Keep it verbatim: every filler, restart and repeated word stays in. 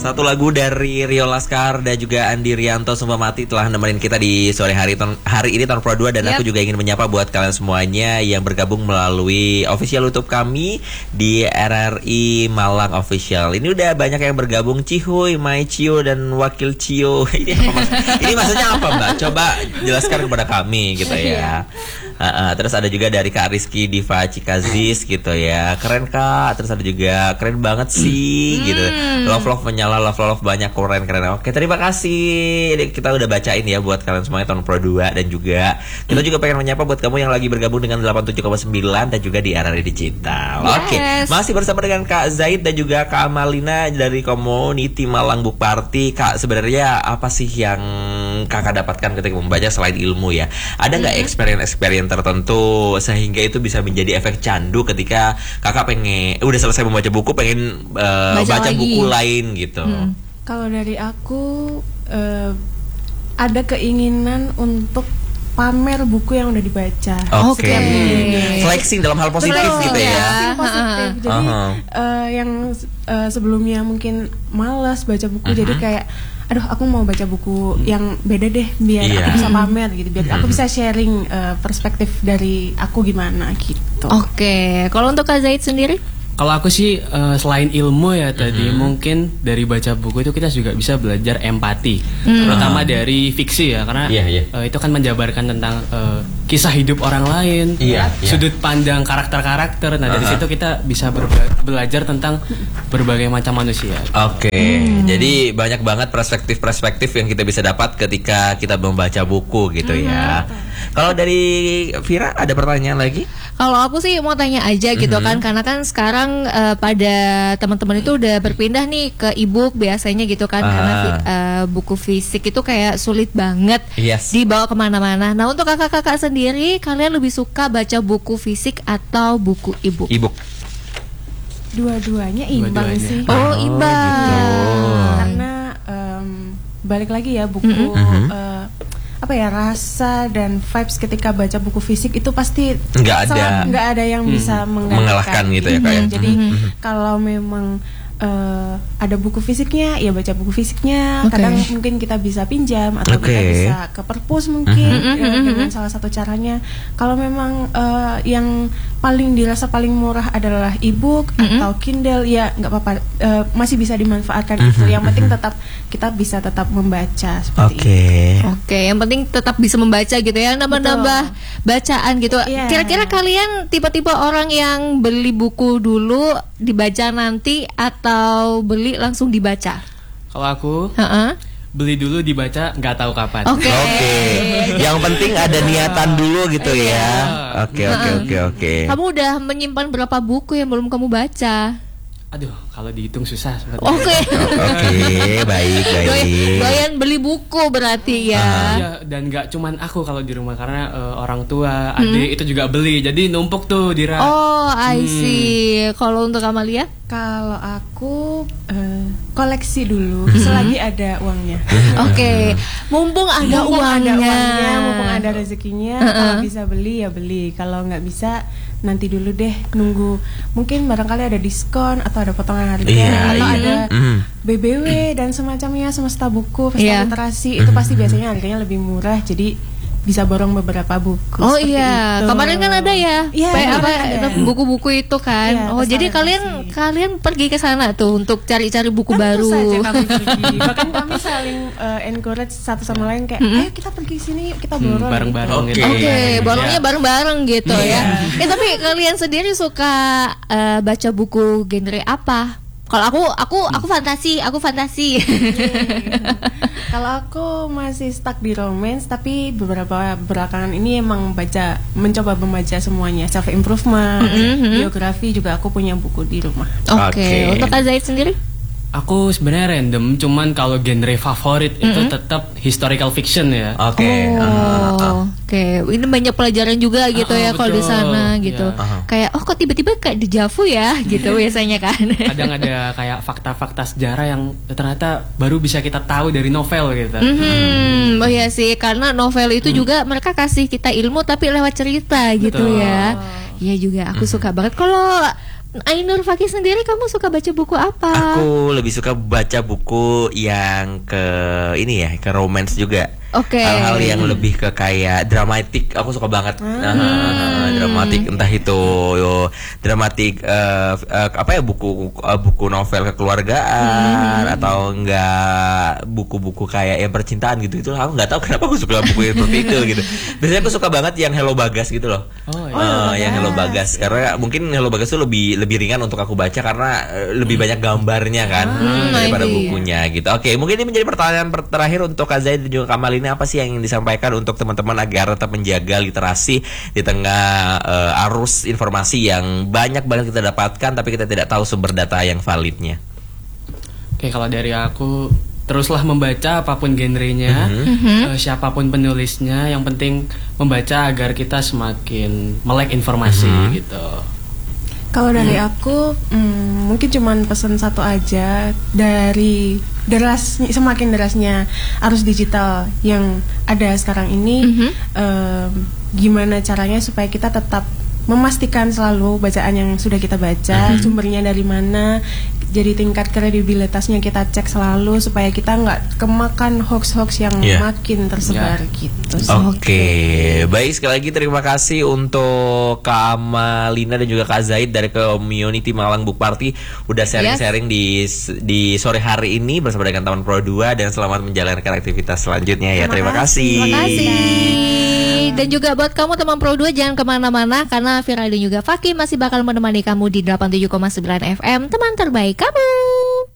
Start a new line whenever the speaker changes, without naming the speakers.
Satu lagu dari Rio Laskar dan juga Andi Rianto Sumpah Mati telah nemenin kita di sore hari ton, hari ini tahun Pro dua. Dan yep. aku juga ingin menyapa buat kalian semuanya yang bergabung melalui official YouTube kami di R R I Malang Official. Ini udah banyak yang bergabung, Cihuy, Mai Cio dan Wakil Cio. Ini apa mas- ini maksudnya apa Mbak? Coba jelaskan kepada kami gitu ya. Uh, uh, terus ada juga dari Kak Rizky Diva Cikazis gitu ya. Keren Kak. Terus ada juga keren banget sih hmm. gitu. Love love menyala, love love banyak, keren keren. Oke, terima kasih. Kita udah bacain ya buat kalian semuanya tahun Pro dua. Dan juga kita juga pengen menyapa buat kamu yang lagi bergabung dengan delapan puluh tujuh koma sembilan dan juga di R R I Digital. Yes. Oke, masih bersama dengan Kak Zaid dan juga Kak Amalina dari Community Malang Book Party. Kak, sebenarnya apa sih yang Kakak dapatkan ketika membaca selain ilmu ya? Ada nggak hmm. experience-experience tertentu sehingga itu bisa menjadi efek candu ketika Kakak pengen udah selesai membaca buku pengen uh, baca, baca buku lain gitu?
Hmm. Kalau dari aku uh, ada keinginan untuk pamer buku yang udah dibaca.
Oke. Okay. Flexing dalam hal positif Betul, gitu ya.
Flexing positif. Jadi uh-huh. uh, yang uh, sebelumnya mungkin malas baca buku uh-huh. jadi kayak aduh aku mau baca buku yang beda deh biar yeah. aku bisa pamer gitu, biar aku bisa sharing uh, perspektif dari aku gimana gitu.
Oke, okay. Kalau untuk Kak Zaid sendiri?
Kalau aku sih uh, selain ilmu ya tadi mm-hmm. mungkin dari baca buku itu kita juga bisa belajar empati, mm. terutama dari fiksi ya, karena yeah, yeah. Uh, itu kan menjabarkan tentang uh, kisah hidup orang lain, yeah, sudut yeah. pandang karakter-karakter. Nah uh-huh. dari situ kita bisa berba- belajar tentang berbagai macam manusia.
Oke, okay. mm. jadi banyak banget perspektif-perspektif yang kita bisa dapat ketika kita membaca buku gitu mm. ya. Kalau dari Vira ada pertanyaan lagi?
Kalau aku sih mau tanya aja gitu mm-hmm. kan, karena kan sekarang uh, pada teman-teman itu udah berpindah nih ke e-book biasanya gitu kan, ah. karena uh, buku fisik itu kayak sulit banget yes. dibawa kemana-mana. Nah untuk kakak-kakak sendiri, kalian lebih suka baca buku fisik atau buku e-book?
E-book.
Dua-duanya imbang Dua-duanya. sih.
Oh, oh imbang. Gitu.
Karena um, balik lagi ya buku. Mm-hmm. Uh, apa ya, rasa dan vibes ketika baca buku fisik itu pasti
nggak ada
nggak ada yang hmm. bisa mengalahkan,
mengalahkan gitu ya kayak.
Jadi mm-hmm. kalau memang uh, ada buku fisiknya ya baca buku fisiknya. Okay. Kadang mungkin kita bisa pinjam atau okay. kita bisa ke perpus mungkin mm-hmm. ya, dengan salah satu caranya. Kalau memang uh, yang paling dirasa paling murah adalah e-book mm-hmm. atau Kindle ya nggak apa-apa, uh, masih bisa dimanfaatkan mm-hmm. itu. Yang penting tetap kita bisa tetap membaca seperti
okay. itu.
Oke, okay. yang penting tetap bisa membaca gitu ya, nambah-nambah bacaan gitu. Yeah. Kira-kira kalian tipe-tipe orang yang beli buku dulu dibaca nanti atau beli langsung dibaca?
Kalau aku
uh-uh.
beli dulu dibaca nggak tahu kapan.
Oke. Okay. Okay. Yang penting ada niatan dulu gitu ya. Oke oke oke oke.
Kamu udah menyimpan berapa buku yang belum kamu baca?
Aduh, kalau dihitung susah sebenarnya.
Oke. Okay.
Oke, okay, baik baik.
Doyan, doyan beli buku berarti ya.
Uh, ya dan nggak cuman aku kalau di rumah, karena uh, orang tua, adik hmm. itu juga beli. Jadi numpuk tuh di rak.
Oh, I see. Hmm. Kalau untuk Amalia?
Kalau aku uh, koleksi dulu hmm. selagi ada uangnya.
Oke. Okay. Mumpung ada mumpung uangnya,
ada uangnya, mumpung ada rezekinya, uh-uh. kalau bisa beli ya beli. Kalau nggak bisa nanti dulu deh, nunggu mungkin barangkali ada diskon atau ada potongan harga yeah, atau yeah. ada mm. B B W dan semacamnya, Semesta Buku, Pesta yeah. Literasi itu pasti biasanya harganya lebih murah, jadi bisa borong beberapa buku.
Oh iya, itu. Kemarin kan ada ya,
ya
P- apa ada. buku-buku itu kan. Ya, oh jadi kalian kalian pergi ke sana tuh untuk cari-cari buku
kan
baru.
Saja kami pergi. Bahkan kami saling uh, encourage satu sama lain kayak, mm-hmm. ayo kita pergi sini, kita borong.
Hmm, bareng-bareng.
Oke,
gitu.
okay. okay, borongnya yeah. bareng-bareng gitu yeah. ya. Eh tapi kalian sendiri suka uh, baca buku genre apa? Kalau aku, aku, aku fantasi, aku fantasi.
Kalau aku masih stuck di romance, tapi beberapa belakangan ini emang baca, mencoba membaca semuanya, self improvement, mm-hmm. biografi juga aku punya buku di rumah.
Oke, okay. okay. Untuk Kak Zaid sendiri?
Aku sebenarnya random, cuman kalau genre favorit mm-hmm. itu tetap historical fiction ya.
Oke. Okay.
Oh, uh, Oke, okay. Ini banyak pelajaran juga gitu uh, ya kalau di sana gitu. Yeah. Uh-huh. Kayak oh kok tiba-tiba kayak dejavu ya gitu biasanya kan.
Kadang ada kayak fakta-fakta sejarah yang ternyata baru bisa kita tahu dari novel gitu.
Mm-hmm. Hmm. Oh iya sih, karena novel itu hmm. juga mereka kasih kita ilmu tapi lewat cerita gitu. Betul. Ya. Iya juga aku mm-hmm. suka banget kalau Ainur Fakih sendiri, kamu suka baca buku apa?
Aku lebih suka baca buku yang ke ini ya, ke romance juga.
Oke. Okay.
Hal-hal yang lebih ke kayak dramatik, aku suka banget. Hmm. Nah, dramatik, entah itu yo, dramatik uh, uh, apa ya, buku uh, buku novel kekeluargaan hmm. atau enggak buku-buku kayak yang percintaan gitu. Itu aku nggak tahu kenapa aku suka buku yang seperti itu gitu. Biasanya aku suka banget yang Hello Bagas gitu loh. Oh, iya. uh, yang Hello Bagas, karena mungkin Hello Bagas itu lebih lebih ringan untuk aku baca karena uh, lebih banyak gambarnya kan hmm, daripada bukunya gitu. Oke, mungkin ini menjadi pertanyaan terakhir untuk Kak Zaid dan juga Kamal. Ini apa sih yang ingin disampaikan untuk teman-teman agar tetap menjaga literasi di tengah uh, arus informasi yang banyak banget kita dapatkan tapi kita tidak tahu sumber data yang validnya?
Oke, kalau dari aku, teruslah membaca apapun genrenya, mm-hmm. uh, siapapun penulisnya, yang penting membaca agar kita semakin melek informasi mm-hmm. gitu.
Kalau dari hmm. aku hmm, mungkin cuman pesan satu aja, dari deras semakin derasnya arus digital yang ada sekarang ini, mm-hmm. um, gimana caranya supaya kita tetap memastikan selalu bacaan yang sudah kita baca, mm-hmm. sumbernya dari mana. Jadi tingkat kredibilitasnya kita cek selalu supaya kita nggak kemakan hoax-hoax yang yeah. makin tersebar yeah. gitu.
Oke, okay. Baik, sekali lagi terima kasih untuk Kak Amalina dan juga Kak Zaid dari Community Malang Book Party udah sharing-sharing yes. di di sore hari ini bersama dengan Taman Pro dua, dan selamat menjalankan aktivitas selanjutnya ya. Terima, terima kasih.
Terima kasih. Dan juga buat kamu Taman Pro dua, jangan kemana-mana karena Vira dan juga Fakih masih bakal menemani kamu di delapan puluh tujuh koma sembilan F M, teman terbaik kamu.